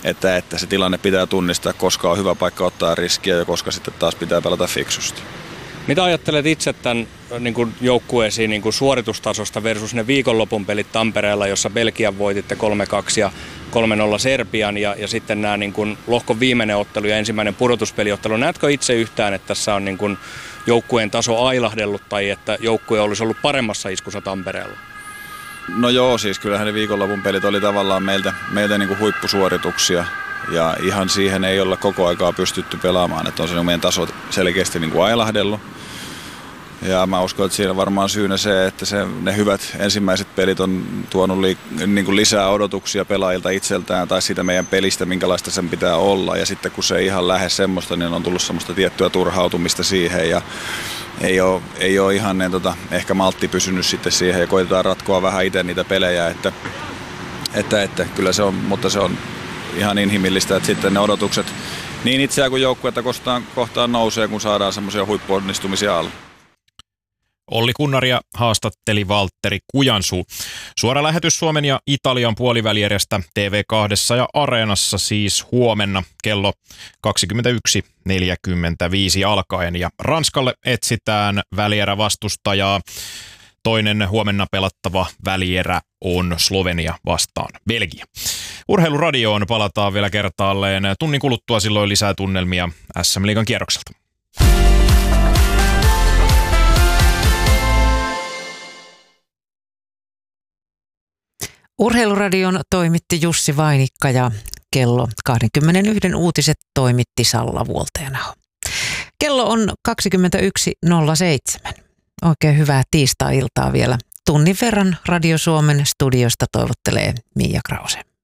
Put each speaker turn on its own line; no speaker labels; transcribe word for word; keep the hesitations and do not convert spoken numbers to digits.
että, että se tilanne pitää tunnistaa, koska on hyvä paikka ottaa riskiä ja koska sitten taas pitää pelata fiksusti.
Mitä ajattelet itse tämän niin kuin joukkueesi niin kuin suoritustasosta versus ne viikonlopun pelit Tampereella, jossa Belgian voititte kolme kaksi ja kolme nolla Serbian ja, ja sitten nämä niin kuin lohkon viimeinen ottelu ja ensimmäinen pudotuspeliottelu. Näetkö itse yhtään, että tässä on niin kuin joukkueen taso ailahdellut tai että joukkue olisi ollut paremmassa iskussa Tampereella?
No joo, siis kyllähän ne viikonlopun pelit oli tavallaan meiltä, meiltä niin kuin huippusuorituksia. Ja ihan siihen ei olla koko aikaa pystytty pelaamaan, että on se meidän taso selkeästi niin kuin ailahdellut. Ja mä uskon, että siinä varmaan syynä se, että se, ne hyvät ensimmäiset pelit on tuonut li, niin kuin lisää odotuksia pelaajilta itseltään tai siitä meidän pelistä, minkälaista sen pitää olla. Ja sitten kun se ei ihan lähde semmoista, niin on tullut semmoista tiettyä turhautumista siihen ja ei ole, ei ole ihan ne, tota, ehkä maltti pysynyt sitten siihen ja koitetaan ratkoa vähän itse niitä pelejä, että, että, että kyllä se on, mutta se on ihan inhimillistä, että sitten ne odotukset niin itseään kuin joukkuetta kohtaan, kohtaan nousee, kun saadaan semmoisia huippuonnistumisia alla.
Olli Kunnaria haastatteli Valtteri Kujansuu. Suora lähetys Suomen ja Italian puolivälierästä T V kaksi ja Areenassa siis huomenna kello kaksikymmentäyksi neljäkymmentäviisi alkaen. Ja Ranskalle etsitään välierävastustajaa. Toinen huomenna pelattava välierä on Slovenia vastaan Belgia. Urheiluradioon palataan vielä kertaalleen tunnin kuluttua, silloin lisää tunnelmia S M-liigan kierrokselta.
Urheiluradion toimitti Jussi Vainikka ja kello kaksikymmentäyksi uutiset toimitti Salla Vuoltenaho. Kello on kaksikymmentäyksi nolla seitsemän. Oikein hyvää tiistai-iltaa vielä. Tunnin verran Radio Suomen studiosta toivottelee Miia Krause.